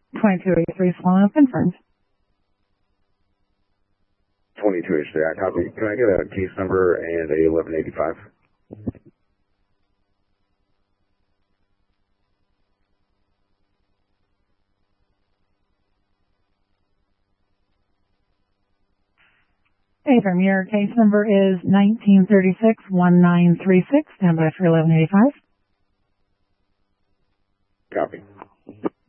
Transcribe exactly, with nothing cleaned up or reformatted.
twenty-two eighty-three swollen up confirmed. twenty-two eighty-three, I copy. Can I get a case number and a eleven eighty-five? Hey, from your case number is nineteen thirty-six nineteen thirty-six. Stand by for eleven eighty-five. Copy.